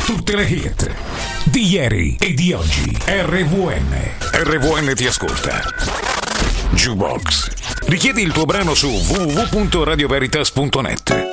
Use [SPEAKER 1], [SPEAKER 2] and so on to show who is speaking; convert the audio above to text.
[SPEAKER 1] Tutte le hit di ieri e di oggi. RVN ti ascolta. Jukebox. Richiedi il tuo brano su www.radioveritas.net.